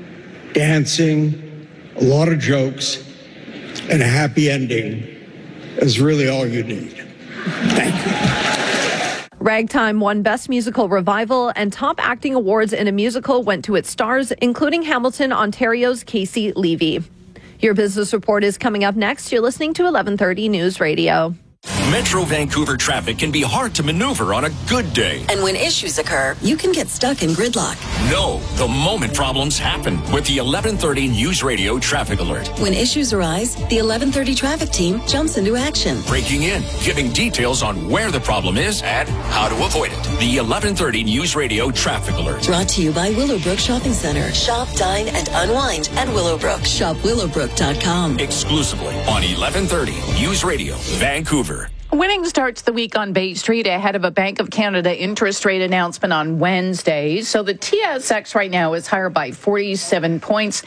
dancing, a lot of jokes, and a happy ending is really all you need. Thank you. Ragtime won Best Musical Revival, and top acting awards in a musical went to its stars, including Hamilton, Ontario's Casey Levy. Your business report is coming up next. You're listening to 1130 News Radio. Metro Vancouver traffic can be hard to maneuver on a good day. And when issues occur, you can get stuck in gridlock. No, the moment problems happen with the 1130 News Radio Traffic Alert. When issues arise, the 1130 traffic team jumps into action. Breaking in, giving details on where the problem is and how to avoid it. The 1130 News Radio Traffic Alert. Brought to you by Willowbrook Shopping Center. Shop, dine, and unwind at Willowbrook. Shop willowbrook.com. Exclusively on 1130 News Radio, Vancouver. Winning starts the week on Bay Street ahead of a Bank of Canada interest rate announcement on Wednesday. So the TSX right now is higher by 47 points,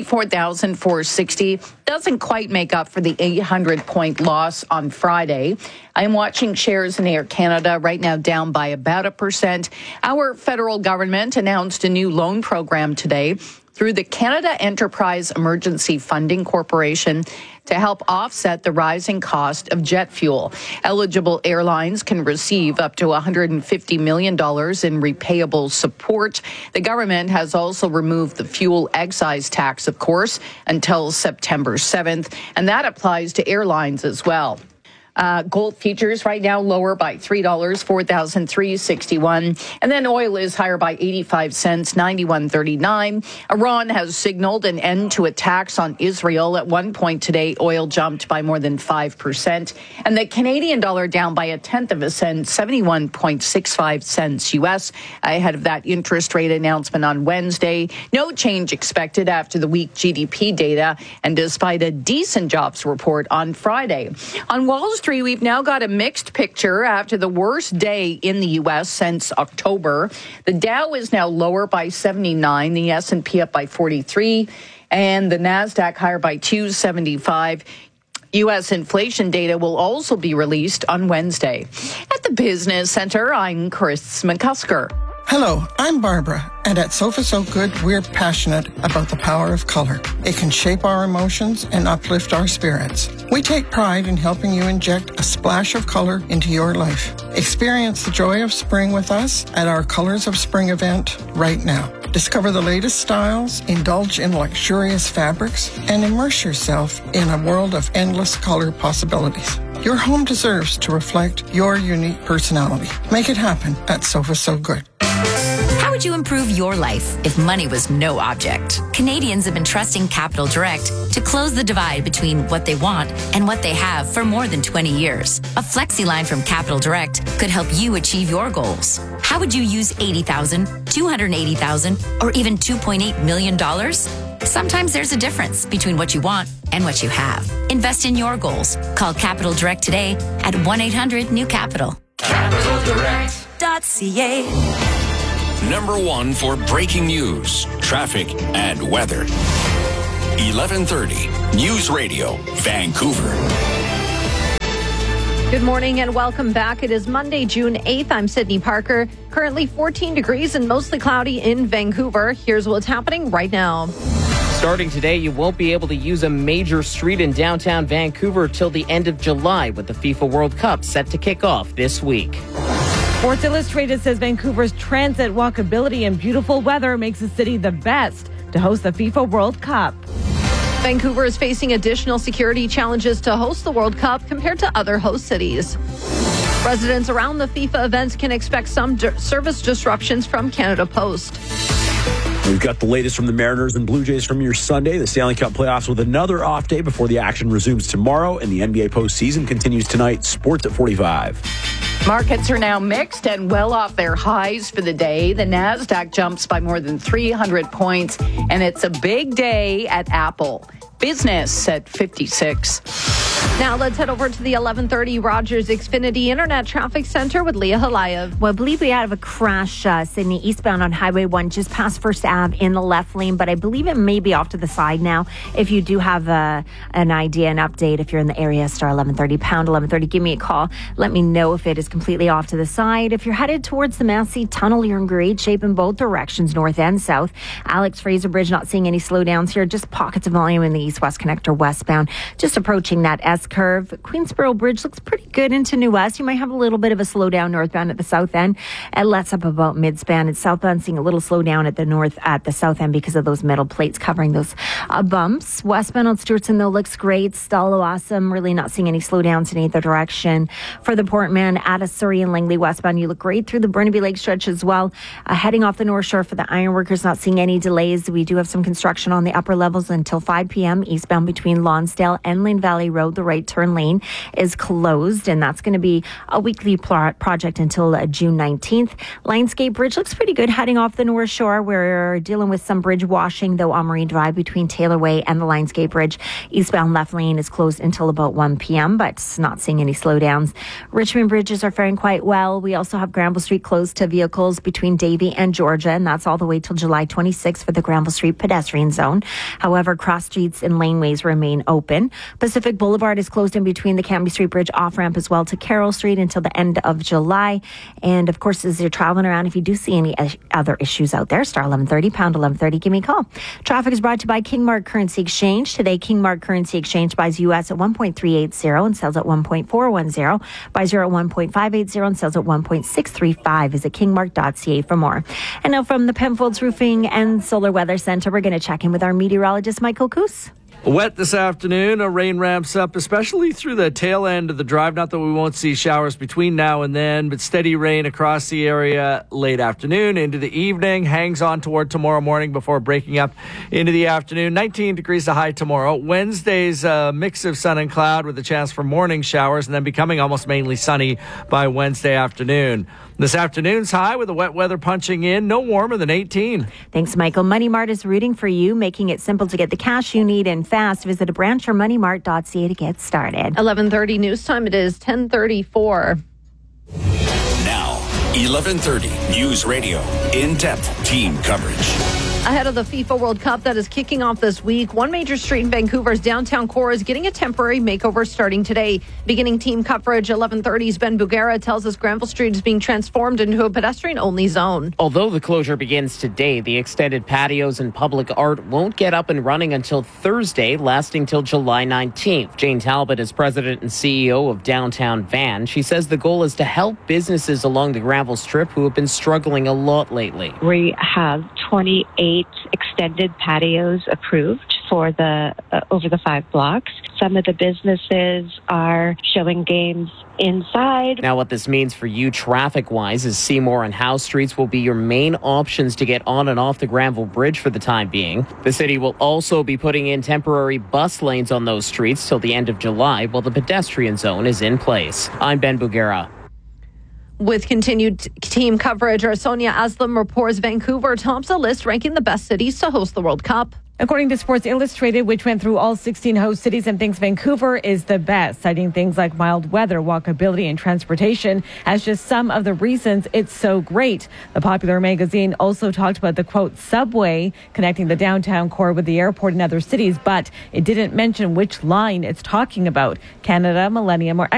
34,460. Doesn't quite make up for the 800-point loss on Friday. I'm watching shares in Air Canada right now down by about 1%. Our federal government announced a new loan program today through the Canada Enterprise Emergency Funding Corporation to help offset the rising cost of jet fuel. Eligible airlines can receive up to $150 million in repayable support. The government has also removed the fuel excise tax, of course, until September 7th, and that applies to airlines as well. Gold futures right now lower by $3, $4,361. And then oil is higher by 85 cents, $91.39. Iran has signaled an end to attacks on Israel. At one point today, oil jumped by more than 5%. And the Canadian dollar down by 0.1 cent, 71.65 cents U.S. ahead of that interest rate announcement on Wednesday. No change expected after the weak GDP data and despite a decent jobs report on Friday. On Wall Street, we've now got a mixed picture after the worst day in the U.S. since October. The Dow is now lower by 79, the S&P up by 43, and the NASDAQ higher by 275. U.S. inflation data will also be released on Wednesday. At the Business Center, I'm Chris McCusker. Hello, I'm Barbara, and at Sofa So Good, we're passionate about the power of color. It can shape our emotions and uplift our spirits. We take pride in helping you inject a splash of color into your life. Experience the joy of spring with us at our Colors of Spring event right now. Discover the latest styles, indulge in luxurious fabrics, and immerse yourself in a world of endless color possibilities. Your home deserves to reflect your unique personality. Make it happen at Sofa So Good. How would you improve your life if money was no object? Canadians have been trusting Capital Direct to close the divide between what they want and what they have for more than 20 years. A flexi line from Capital Direct could help you achieve your goals. How would you use $80,000, $280,000, or even $2.8 million? Sometimes there's a difference between what you want and what you have. Invest in your goals. Call Capital Direct today at 1-800-NEW-CAPITAL. CapitalDirect.ca. Number 1 for breaking news, traffic, and weather. 1130 News Radio, Vancouver. Good morning and welcome back. It is Monday, June 8th. I'm Sydney Parker. Currently 14 degrees and mostly cloudy in Vancouver. Here's what's happening right now. Starting today, you won't be able to use a major street in downtown Vancouver till the end of July, with the FIFA World Cup set to kick off this week. Sports Illustrated says Vancouver's transit, walkability, and beautiful weather makes the city the best to host the FIFA World Cup. Vancouver is facing additional security challenges to host the World Cup compared to other host cities. Residents around the FIFA events can expect some service disruptions from Canada Post. We've got the latest from the Mariners and Blue Jays from your Sunday. The Stanley Cup playoffs with another off day before the action resumes tomorrow, and the NBA postseason continues tonight. Sports at 45. Markets are now mixed and well off their highs for the day. The Nasdaq jumps by more than 300 points, and it's a big day at Apple. Business at 56. Now let's head over to the 1130 Rogers Xfinity Internet Traffic Center with Leah Halayev. Well, I believe we have a crash, Sydney, eastbound on Highway 1, just past First Ave in the left lane, but I believe it may be off to the side now. If you do have an idea, an update, if you're in the area, star 1130, pound 1130, give me a call. Let me know if it is completely off to the side. If you're headed towards the Massey Tunnel, you're in great shape in both directions, north and south. Alex Fraser Bridge, not seeing any slowdowns here, just pockets of volume in the east-west connector westbound, just approaching that S-curve. Queensboro Bridge looks pretty good into New West. You might have a little bit of a slowdown northbound at the south end. It lets up about midspan. And southbound seeing a little slowdown at the south end because of those metal plates covering those bumps. Westbound on Stewartson, though, looks great. Still awesome. Really not seeing any slowdowns in either direction. For the Portman, at Surrey and Langley westbound, you look great through the Burnaby Lake stretch as well. Heading off the North Shore for the ironworkers, not seeing any delays. We do have some construction on the upper levels until 5 p.m. eastbound between Lonsdale and Lynn Valley Road. The right turn lane is closed, and that's going to be a weekly project until June 19th. Lionsgate Bridge looks pretty good heading off the North Shore. We're dealing with some bridge washing, though, on Marine Drive between Taylor Way and the Lionsgate Bridge. Eastbound left lane is closed until about 1 p.m., but not seeing any slowdowns. Richmond bridges are faring quite well. We also have Granville Street closed to vehicles between Davie and Georgia, and that's all the way till July 26th for the Granville Street pedestrian zone. However, cross streets and laneways remain open. Pacific Boulevard is closed in between the Cambie Street Bridge off-ramp as well to Carroll Street until the end of July. And of course, as you're traveling around, if you do see any other issues out there, star 1130, pound 1130, give me a call. Traffic is brought to you by Kingmark Currency Exchange. Today, Kingmark Currency Exchange buys US at 1.380 and sells at 1.410, buys euro at 1.580 and sells at 1.635. Visit kingmark.ca for more. And now from the Penfolds Roofing and Solar Weather Center, we're going to check in with our meteorologist, Michael Coos. Wet this afternoon. Rain ramps up, especially through the tail end of the drive. Not that we won't see showers between now and then, but steady rain across the area late afternoon into the evening. Hangs on toward tomorrow morning before breaking up into the afternoon. 19 degrees the high tomorrow. Wednesday's a mix of sun and cloud with a chance for morning showers and then becoming almost mainly sunny by Wednesday afternoon. This afternoon's high with the wet weather punching in, no warmer than 18. Thanks, Michael. Money Mart is rooting for you, making it simple to get the cash you need and fast. Visit a branch or moneymart.ca to get started. 11:30 news time. It is 10:34. Now, 11:30 News Radio. In-depth team coverage. Ahead of the FIFA World Cup that is kicking off this week, one major street in Vancouver's downtown core is getting a temporary makeover starting today. Beginning team coverage, 11:30's Ben Bugera tells us Granville Street is being transformed into a pedestrian-only zone. Although the closure begins today, the extended patios and public art won't get up and running until Thursday, lasting till July 19th. Jane Talbot is president and CEO of Downtown Van. She says the goal is to help businesses along the Granville Strip who have been struggling a lot lately. We have 28 extended patios approved for the over the 5 blocks. Some of the businesses are showing games inside. Now, what this means for you traffic-wise is Seymour and Howe Streets will be your main options to get on and off the Granville Bridge for the time being. The city will also be putting in temporary bus lanes on those streets till the end of July while the pedestrian zone is in place. I'm Ben Bugera. With continued team coverage, our Sonia Aslam reports Vancouver tops a list ranking the best cities to host the World Cup. According to Sports Illustrated, which went through all 16 host cities and thinks Vancouver is the best, citing things like mild weather, walkability, and transportation as just some of the reasons it's so great. The popular magazine also talked about the, quote, subway connecting the downtown core with the airport and other cities, but it didn't mention which line it's talking about, Canada, Millennium, or